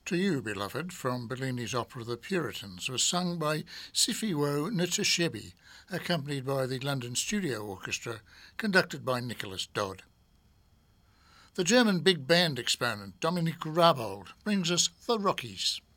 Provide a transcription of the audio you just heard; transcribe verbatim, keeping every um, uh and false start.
To You, Beloved, from Bellini's opera The Puritans, was sung by Sifiwo Ntashebe, accompanied by the London Studio Orchestra, conducted by Nicholas Dodd. The German big band exponent Dominic Rabold brings us The Rockies.